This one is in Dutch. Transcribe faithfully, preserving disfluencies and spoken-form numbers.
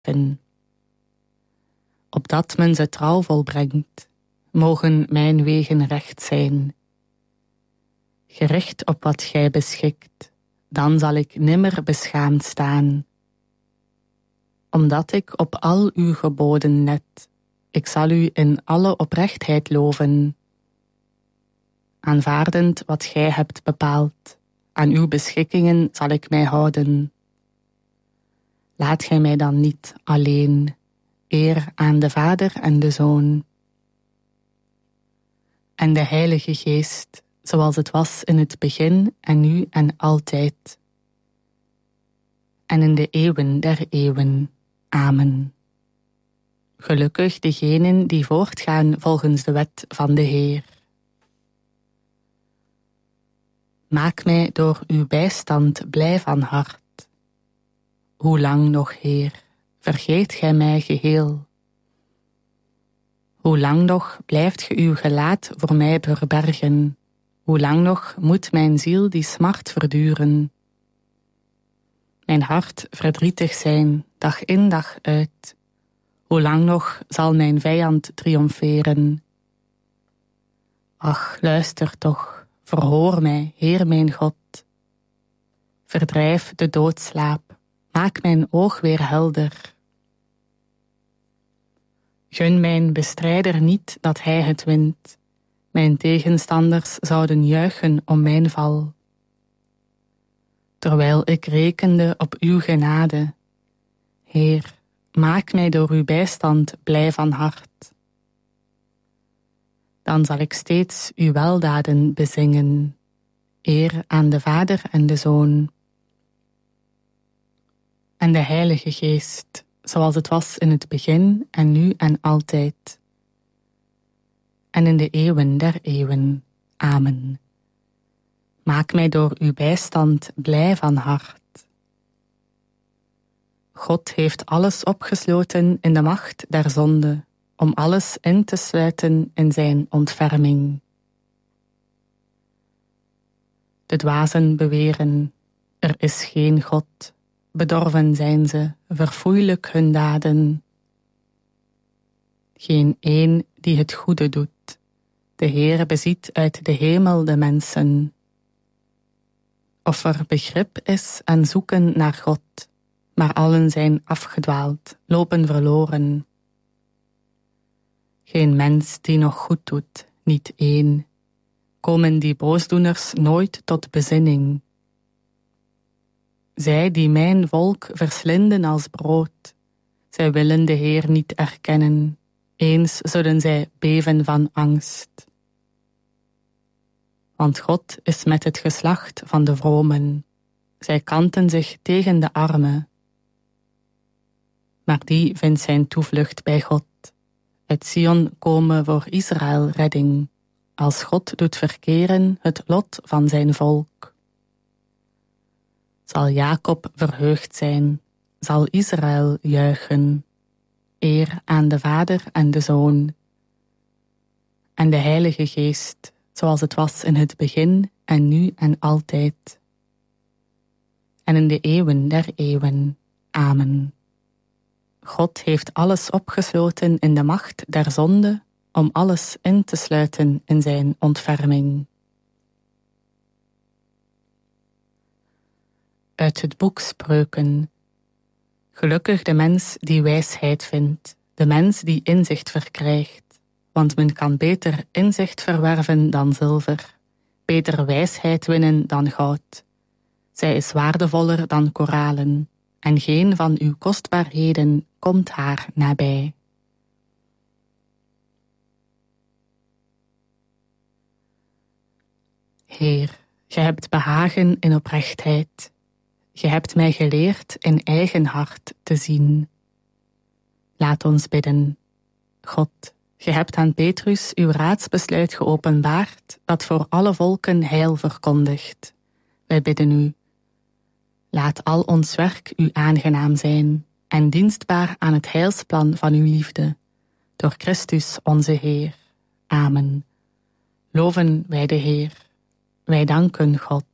Opdat men ze trouw volbrengt, mogen mijn wegen recht zijn. Gericht op wat gij beschikt, dan zal ik nimmer beschaamd staan. Omdat ik op al uw geboden let, ik zal u in alle oprechtheid loven. Aanvaardend wat gij hebt bepaald, aan uw beschikkingen zal ik mij houden. Laat gij mij dan niet alleen, eer aan de Vader en de Zoon. En de Heilige Geest, zoals het was in het begin en nu en altijd. En in de eeuwen der eeuwen. Amen. Gelukkig degenen die voortgaan volgens de wet van de Heer. Maak mij door uw bijstand blij van hart. Hoe lang nog, Heer, vergeet gij mij geheel? Hoe lang nog blijft ge uw gelaat voor mij verbergen? Hoe lang nog moet mijn ziel die smart verduren? Mijn hart verdrietig zijn, dag in dag uit. Hoe lang nog zal mijn vijand triomferen? Ach, luister toch, verhoor mij, Heer mijn God. Verdrijf de doodslaap, maak mijn oog weer helder. Gun mijn bestrijder niet dat hij het wint. Mijn tegenstanders zouden juichen om mijn val. Terwijl ik rekende op uw genade. Heer, maak mij door uw bijstand blij van hart. Dan zal ik steeds uw weldaden bezingen. Eer aan de Vader en de Zoon. En de Heilige Geest, zoals het was in het begin en nu en altijd. En in de eeuwen der eeuwen. Amen. Maak mij door uw bijstand blij van hart. God heeft alles opgesloten in de macht der zonde, om alles in te sluiten in zijn ontferming. De dwazen beweren, er is geen God. Bedorven zijn ze, verfoeilijk hun daden. Geen een die het goede doet. De Heer beziet uit de hemel de mensen. Of er begrip is en zoeken naar God, maar allen zijn afgedwaald, lopen verloren. Geen mens die nog goed doet, niet één. Komen die boosdoeners nooit tot bezinning. Zij die mijn volk verslinden als brood, zij willen de Heer niet erkennen, eens zullen zij beven van angst. Want God is met het geslacht van de vromen, zij kanten zich tegen de armen. Maar die vindt zijn toevlucht bij God. Uit Sion komen voor Israël redding, als God doet verkeren het lot van zijn volk. Zal Jacob verheugd zijn, zal Israël juichen, eer aan de Vader en de Zoon. En de Heilige Geest, zoals het was in het begin en nu en altijd. En in de eeuwen der eeuwen. Amen. God heeft alles opgesloten in de macht der zonde, om alles in te sluiten in zijn ontferming. Uit het boek Spreuken. Gelukkig de mens die wijsheid vindt, de mens die inzicht verkrijgt, want men kan beter inzicht verwerven dan zilver, beter wijsheid winnen dan goud. Zij is waardevoller dan koralen, en geen van uw kostbaarheden komt haar nabij. Heer, gij hebt behagen in oprechtheid. Ge hebt mij geleerd in eigen hart te zien. Laat ons bidden. God, ge hebt aan Petrus uw raadsbesluit geopenbaard, dat voor alle volken heil verkondigt. Wij bidden u. Laat al ons werk u aangenaam zijn en dienstbaar aan het heilsplan van uw liefde. Door Christus onze Heer. Amen. Loven wij de Heer. Wij danken God.